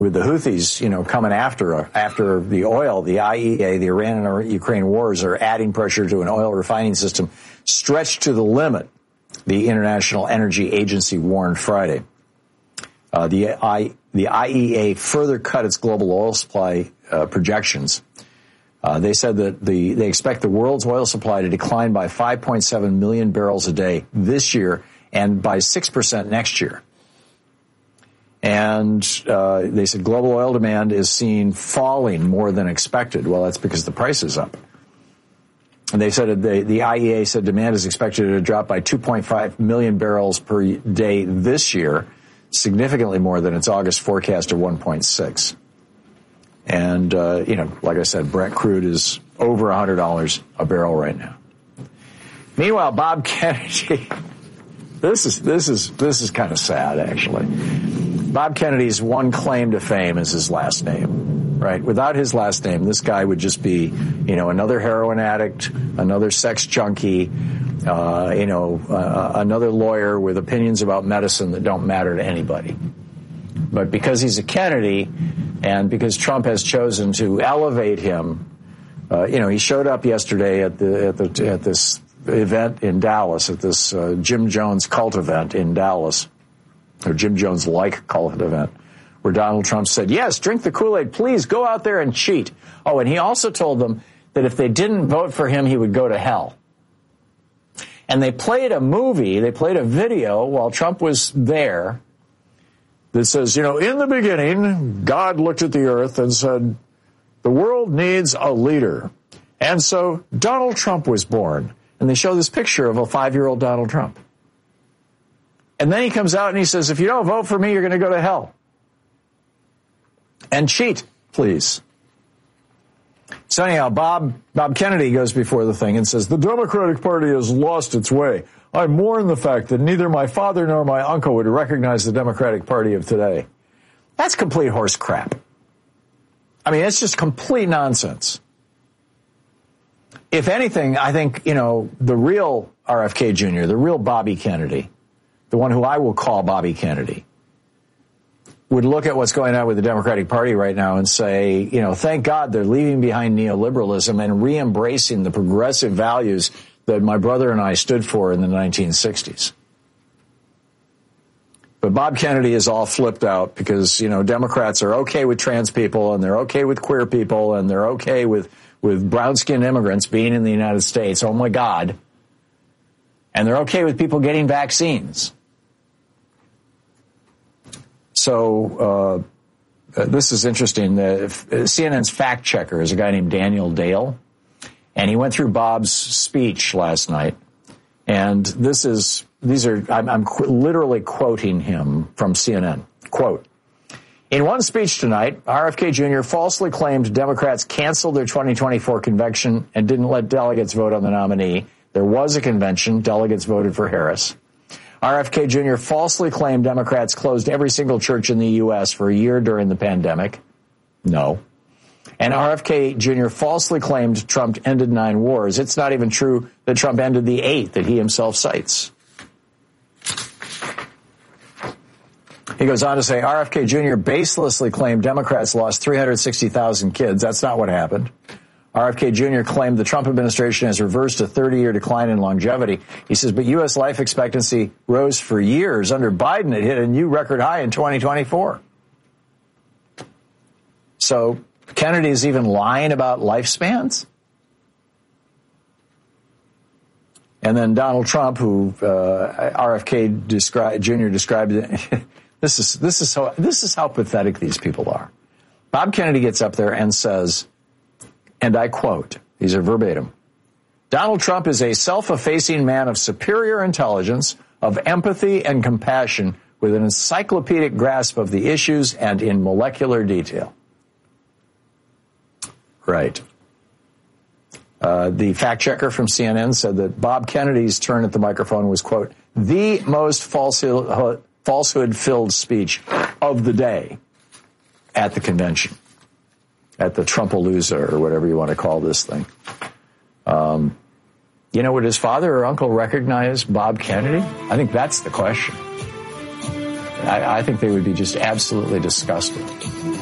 with the Houthis, coming after the oil, the IEA, the Iran and Ukraine wars are adding pressure to an oil refining system stretched to the limit, the International Energy Agency warned Friday. The IEA further cut its global oil supply projections. They said that they expect the world's oil supply to decline by 5.7 million barrels a day this year and by 6% next year. And they said global oil demand is seen falling more than expected. Well, that's because the price is up. And they said the IEA said demand is expected to drop by 2.5 million barrels per day this year, significantly more than its August forecast of 1.6. And, like I said, Brent crude is over $100 a barrel right now. Meanwhile, Bob Kennedy, this is kind of sad, actually. Bob Kennedy's one claim to fame is his last name, right? Without his last name, this guy would just be, another heroin addict, another sex junkie, another lawyer with opinions about medicine that don't matter to anybody. But because he's a Kennedy, and because Trump has chosen to elevate him, he showed up yesterday at this event in Dallas, at this Jim Jones cult event in Dallas, or Jim Jones-like cult event, where Donald Trump said, yes, drink the Kool-Aid, please go out there and cheat. Oh, and he also told them that if they didn't vote for him, he would go to hell. And they played a video while Trump was there that says, in the beginning, God looked at the earth and said, the world needs a leader. And so Donald Trump was born. And they show this picture of a 5-year-old Donald Trump. And then he comes out and he says, if you don't vote for me, you're going to go to hell. And cheat, please. So anyhow, Bob Kennedy goes before the thing and says, the Democratic Party has lost its way. I mourn the fact that neither my father nor my uncle would recognize the Democratic Party of today. That's complete horse crap. I mean, it's just complete nonsense. If anything, I think, the real RFK Jr., the real Bobby Kennedy, the one who I will call Bobby Kennedy, would look at what's going on with the Democratic Party right now and say, thank God they're leaving behind neoliberalism and re-embracing the progressive values that my brother and I stood for in the 1960s. But Bob Kennedy is all flipped out because, Democrats are okay with trans people and they're okay with queer people and they're okay with brown-skinned immigrants being in the United States. Oh, my God. And they're okay with people getting vaccines. So this is interesting. CNN's fact checker is a guy named Daniel Dale. And he went through Bob's speech last night. And I'm literally quoting him from CNN. Quote, in one speech tonight, RFK Jr. falsely claimed Democrats canceled their 2024 convention and didn't let delegates vote on the nominee. There was a convention. Delegates voted for Harris. RFK Jr. falsely claimed Democrats closed every single church in the U.S. for a year during the pandemic. No. And RFK Jr. falsely claimed Trump ended 9 wars. It's not even true that Trump ended the 8 that he himself cites. He goes on to say, RFK Jr. baselessly claimed Democrats lost 360,000 kids. That's not what happened. RFK Jr. claimed the Trump administration has reversed a 30-year decline in longevity. He says, but U.S. life expectancy rose for years. Under Biden, it hit a new record high in 2024. So Kennedy is even lying about lifespans? And then Donald Trump, who RFK Jr. described, this is how pathetic these people are. Bob Kennedy gets up there and says, and I quote, these are verbatim, Donald Trump is a self-effacing man of superior intelligence, of empathy and compassion, with an encyclopedic grasp of the issues and in molecular detail. Right. The fact checker from CNN said that Bob Kennedy's turn at the microphone was, quote, the most falsehood-filled speech of the day at the convention, at the Trumpalooza or whatever you want to call this thing. Would his father or uncle recognize Bob Kennedy? I think that's the question. I think they would be just absolutely disgusted.